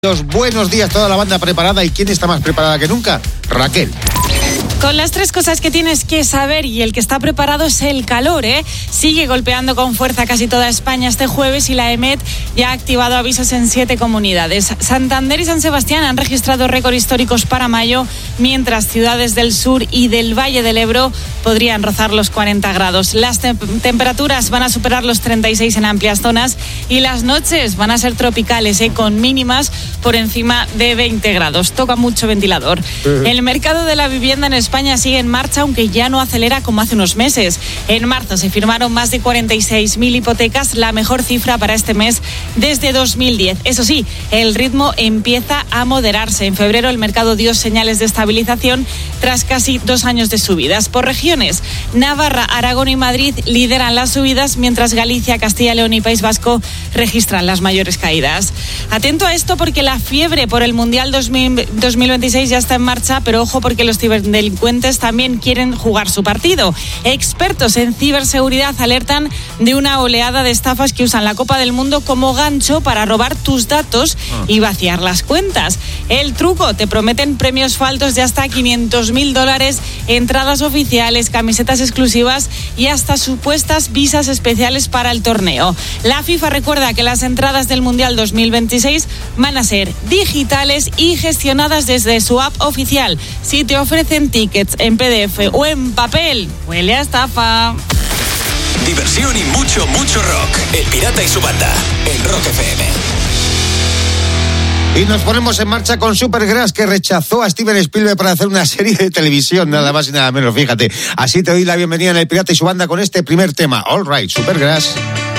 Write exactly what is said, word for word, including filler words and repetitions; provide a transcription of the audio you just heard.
Los buenos días, toda la banda preparada. ¿Y quién está más preparada que nunca? Raquel. Con las tres cosas que tienes que saber, y el que está preparado es el calor, ¿eh? Sigue golpeando con fuerza casi toda España este jueves y la EMET ya ha activado avisos en siete comunidades. Santander y San Sebastián han registrado récord históricos para mayo, mientras ciudades del sur y del Valle del Ebro podrían rozar los cuarenta grados. Las te- temperaturas van a superar los treinta y seis en amplias zonas y las noches van a ser tropicales, ¿eh? Con mínimas por encima de veinte grados. Toca mucho ventilador. Uh-huh. El mercado de la vivienda en España España sigue en marcha, aunque ya no acelera como hace unos meses. En marzo se firmaron más de cuarenta y seis mil hipotecas, la mejor cifra para este mes desde dos mil diez. Eso sí, el ritmo empieza a moderarse. En febrero el mercado dio señales de estabilización tras casi dos años de subidas. Por regiones, Navarra, Aragón y Madrid lideran las subidas, mientras Galicia, Castilla y León y País Vasco registran las mayores caídas. Atento a esto porque la fiebre por el Mundial dos mil veintiséis ya está en marcha, pero ojo porque los ciberdelincuentes también quieren jugar su partido. Expertos en ciberseguridad alertan de una oleada de estafas que usan la Copa del Mundo como gancho para robar tus datos y vaciar las cuentas. El truco: te prometen premios falsos de hasta quinientos mil dólares, entradas oficiales, camisetas exclusivas y hasta supuestas visas especiales para el torneo. La FIFA recuerda que las entradas del Mundial dos mil veintiséis van a ser digitales y gestionadas desde su app oficial. Si te ofrecen tickets en P D F o en papel, huele a estafa. Diversión y mucho, mucho rock. El Pirata y su banda en Rock F M. Y nos ponemos en marcha con Supergrass, que rechazó a Steven Spielberg para hacer una serie de televisión, nada más y nada menos, fíjate. Así te doy la bienvenida en El Pirata y su banda con este primer tema. All right, Supergrass.